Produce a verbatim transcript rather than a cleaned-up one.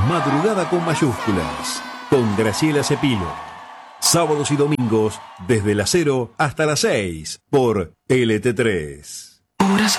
Madrugada con mayúsculas, con Graciela Cepilo. Sábados y domingos, desde las cero hasta las seis, por L T tres. Puras